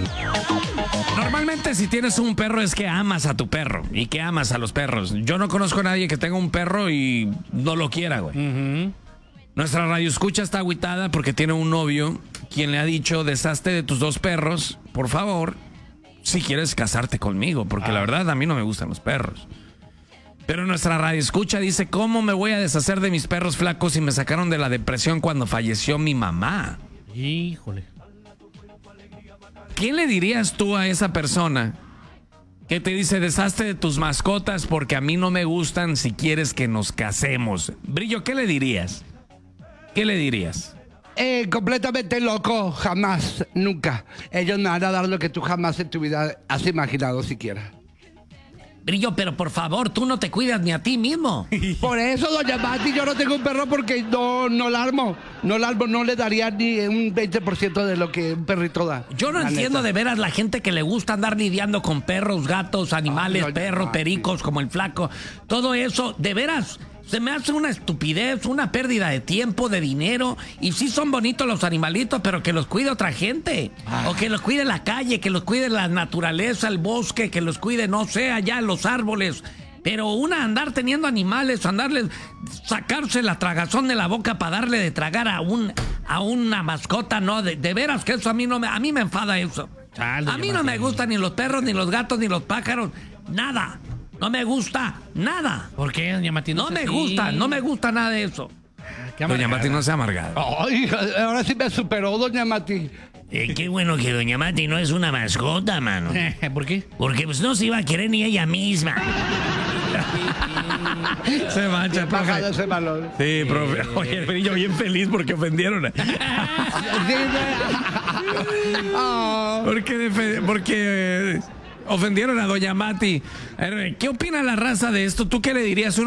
Normalmente si tienes un perro es que amas a tu perro y que amas a los perros. Yo no conozco a nadie que tenga un perro y no lo quiera, güey. Nuestra radioescucha está agüitada porque tiene un novio quien le ha dicho, deshazte de tus 2 perros, por favor, si quieres casarte conmigo, porque la verdad a mí no me gustan los perros. Pero nuestra radioescucha dice, ¿cómo me voy a deshacer de mis perros flacos si me sacaron de la depresión cuando falleció mi mamá? Híjole. ¿Quién le dirías tú a esa persona que te dice, deshazte de tus mascotas porque a mí no me gustan si quieres que nos casemos? Brillo, ¿qué le dirías? ¿Qué le dirías? Completamente loco, jamás, nunca. Ellos me van a dar lo que tú jamás en tu vida has imaginado siquiera. Brillo, pero por favor, tú no te cuidas ni a ti mismo. Por eso, doña Mati, yo no tengo un perro porque no la armo. No le daría ni un 20% de lo que un perrito da. Yo no entiendo de veras la gente que le gusta andar lidiando con perros, gatos, animales, perros, pericos, como el flaco. Todo eso, de veras, se me hace una estupidez, una pérdida de tiempo, de dinero. Y sí son bonitos los animalitos, pero que los cuide otra gente. O que los cuide la calle, que los cuide la naturaleza, el bosque, que los cuide, no sé, allá los árboles. Pero andar teniendo animales, sacarse la tragazón de la boca para darle de tragar a una mascota, no, de veras que eso a mí me enfada eso. A mí no me gustan ni los perros, ni los gatos, ni los pájaros, nada. No me gusta nada. ¿Por qué, doña Mati? No me gusta nada de eso. Doña Mati no se ha amargado. Ay, ahora sí me superó, doña Mati. Qué bueno que doña Mati no es una mascota, mano. ¿Por qué? Porque pues no se iba a querer ni ella misma. Se mancha, profe. Ese valor. Sí, profe. Oye, el Brillo bien feliz porque ofendieron. Porque ofendieron a doña Mati. ¿Qué opina la raza de esto? ¿Tú qué le dirías?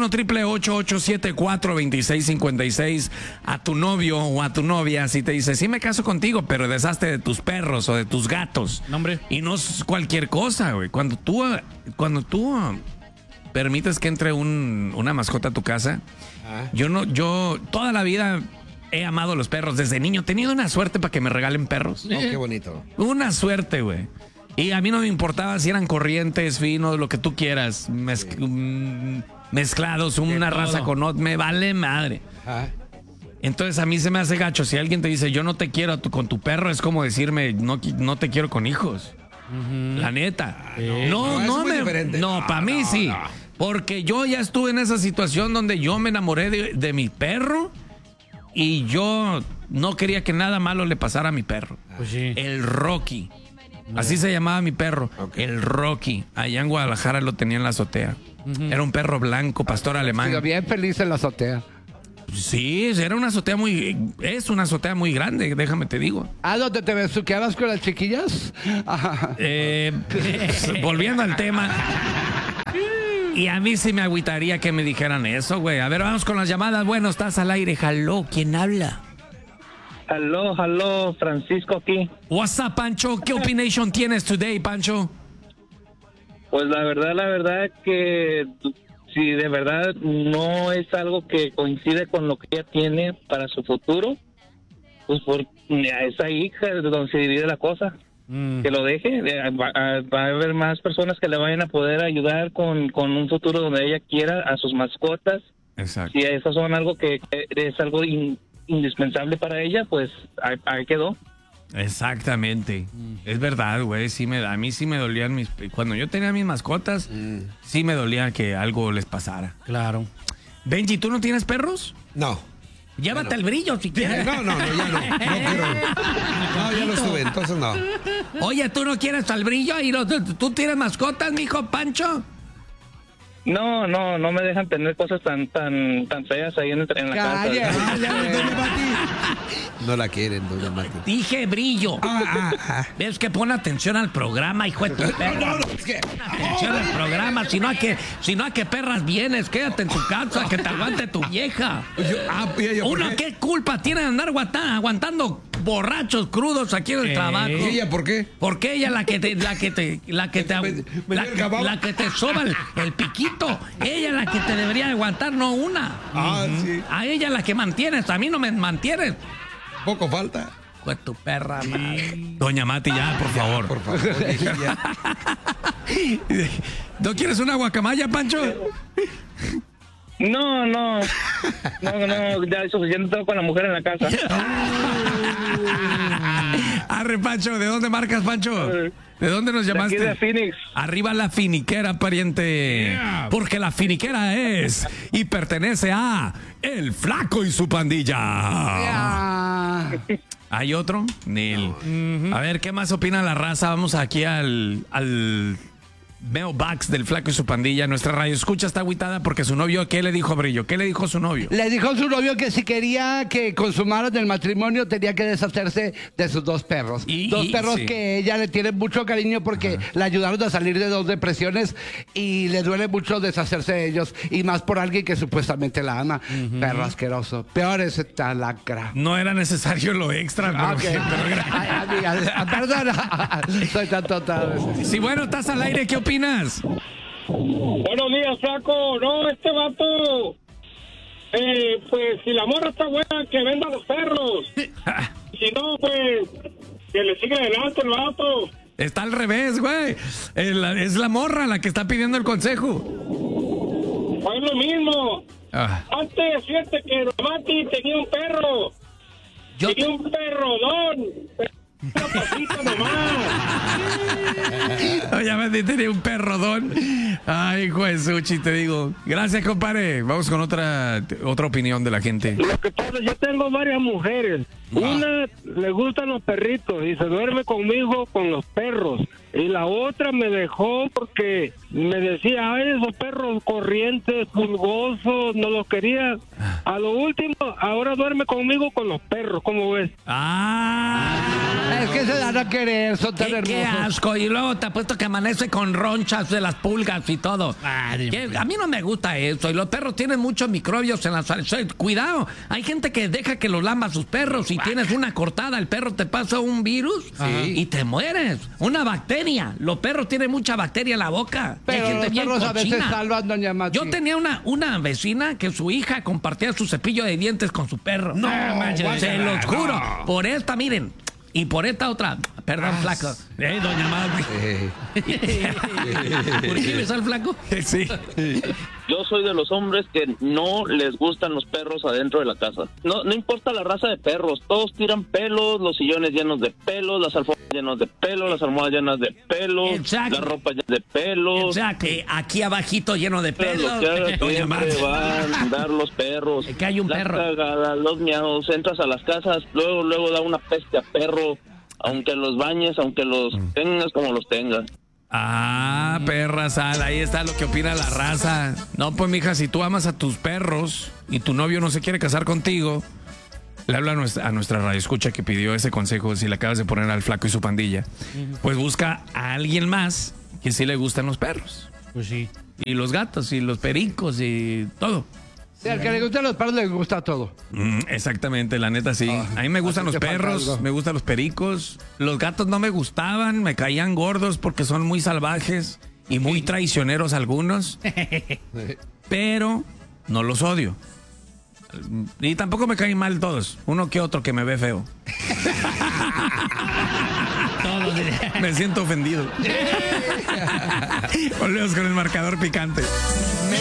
1-888-874-2656 a tu novio o a tu novia si te dice, sí me caso contigo, pero deshazte de tus perros o de tus gatos? No, hombre. Y no es cualquier cosa, güey. Cuando tú permites que entre una mascota a tu casa, yo toda la vida he amado los perros. Desde niño he tenido una suerte para que me regalen perros. Oh, qué bonito. Una suerte, güey. Y a mí no me importaba si eran corrientes, finos, lo que tú quieras, mezclados, una raza con otra, me vale madre. Entonces a mí se me hace gacho. Si alguien te dice, yo no te quiero con tu perro, es como decirme, no te quiero con hijos. La neta. No, para mí sí. Porque yo ya estuve en esa situación donde yo me enamoré de mi perro y yo no quería que nada malo le pasara a mi perro. Pues sí. El Rocky. Así se llamaba mi perro, el Rocky. Allá en Guadalajara lo tenía en la azotea. Era un perro blanco, pastor alemán. Sí, bien feliz en la azotea. Sí, era una azotea es una azotea muy grande, déjame te digo. ¿Dónde te besuqueabas con las chiquillas? Volviendo al tema. Y a mí sí me agüitaría que me dijeran eso, güey. A ver, vamos con las llamadas. Bueno, estás al aire. Jaló, ¿quién habla? Aló, Francisco aquí. What's up, Pancho? ¿Qué opinión tienes today, Pancho? Pues la verdad que si de verdad no es algo que coincide con lo que ella tiene para su futuro, pues por esa hija de donde se divide la cosa, que lo deje. Va a haber más personas que le vayan a poder ayudar con un futuro donde ella quiera a sus mascotas. Exacto. Si esas son algo que es algo indispensable para ella, pues ahí quedó. Exactamente. Es verdad, güey. A mí sí me dolían cuando yo tenía mis mascotas, sí me dolía que algo les pasara. Claro. Benji, ¿tú no tienes perros? No. Llévate el Brillo si quieres. No, ya no. No quiero. No, ya lo estuve, entonces no. Oye, ¿tú no quieres al Brillo? ¿Tú tienes mascotas, mijo Pancho? No me dejan tener cosas tan feas ahí en la casa. No la quieren, doña Mati. Dije Brillo. ¿Ves que pon atención al programa, hijo de tu perra? Atención al programa, si no a que perras vienes, quédate en tu casa, que te aguante tu vieja. Uno, ¿qué culpa tiene de andar aguantando borrachos crudos aquí en el trabajo? ¿Y ella por qué? Porque ella la que te soba el piquito. Ella la que te debería aguantar, no una. Sí. A ella la que mantienes, a mí no me mantienes. Poco falta. Con tu perra, madre. Doña Mati, ya, por favor. Por favor, ya. ¿No quieres una guacamaya, Pancho? No, ya es suficiente todo con la mujer en la casa. Arre, Pancho, ¿de dónde marcas, Pancho? ¿De dónde nos llamaste? De aquí de Phoenix. Arriba la finiquera, pariente. Porque la finiquera es y pertenece a El Flaco y su pandilla. ¿Hay otro? Neil. A ver, ¿qué más opina la raza? Vamos aquí al mailbox del Flaco y su pandilla. Nuestra radio escucha está agüitada porque su novio, ¿qué le dijo, Brillo? ¿Qué le dijo su novio? Le dijo a su novio que si quería que consumaran el matrimonio tenía que deshacerse de sus 2 perros. Dos perros sí. que ella le tiene mucho cariño porque le ayudaron a salir de 2 depresiones y le duele mucho deshacerse de ellos. Y más por alguien que supuestamente la ama. Perro asqueroso. Peor es esta lacra. No era necesario lo extra, pero, Ok. Ay, amiga, perdona. Soy tan total. Sí, bueno, estás al aire, ¿qué opinas? Buenos días, Flaco. No, este vato, pues si la morra está buena, que venda los perros. Si no, pues que le siga adelante el vato. Está al revés, güey. Es la morra la que está pidiendo el consejo. Es lo mismo. Antes, fíjate que Mati tenía un perro. Tenía un perrodón. Una pasita nomás. Oye, Mati tenía un perrodón. Ay, hijo de Suchi, te digo. Gracias, compadre. Vamos con otra opinión de la gente. Lo que pasa, yo tengo varias mujeres. Una le gustan los perritos y se duerme conmigo con los perros. Y la otra me dejó porque me decía, ay, esos perros corrientes, pulgosos, no los quería. A lo último, ahora duerme conmigo con los perros, ¿cómo ves? Es que se dan a querer, son tan hermosos. Qué asco. Y luego te apuesto que amanece con ronchas de las pulgas y todo. A mí no me gusta eso. Y los perros tienen muchos microbios en la sal. Cuidado. Hay gente que deja que los lamba sus perros. Y tienes una cortada, el perro te pasa un virus y te mueres. Una bacteria. Los perros tienen mucha bacteria en la boca. Pero hay gente los bien perros a veces cochina. salvan, doña Mati. Yo tenía una vecina que su hija compartía su cepillo de dientes con su perro. No, manches, se los juro. Por esta, miren. Y por esta otra, perdón, Flaco. Doña Mati. ¿Por qué besó al Flaco? Sí. Yo soy de los hombres que no les gustan los perros adentro de la casa. No importa la raza de perros, todos tiran pelos, los sillones llenos de pelos, las alfombras llenas de pelos, las almohadas llenas de pelos, Exacto. la ropa llena de pelos. O sea, que aquí abajito lleno de pelos. Lo que haga, siempre van a dar los perros. Que hay un las perro. Cagadas, los miados, entras a las casas, luego da una peste a perro, aunque los bañes, aunque los tengas como los tengas. Perra sal, ahí está lo que opina la raza. No, pues, mija, si tú amas a tus perros y tu novio no se quiere casar contigo, le habla a nuestra radio escucha que pidió ese consejo, si le acabas de poner al Flaco y su pandilla, pues busca a alguien más que sí le gustan los perros. Pues sí. Y los gatos, y los pericos, y todo. Sí, al que le gustan los perros le gusta todo. Exactamente, la neta sí. A mí me gustan los así te falta perros, algo. me gustan los pericos. Los gatos no me gustaban, me caían gordos porque son muy salvajes y muy traicioneros algunos. Pero no los odio. Y tampoco me caen mal todos. Uno que otro que me ve feo. Me siento ofendido. Volvemos con el marcador picante.